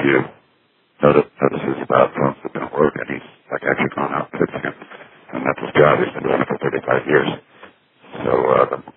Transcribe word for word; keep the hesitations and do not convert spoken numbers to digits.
few notice, notices about phones that don't work, and he's like actually gone out fixing them. And that's his job. He's been doing it for thirty-five years. So uh, the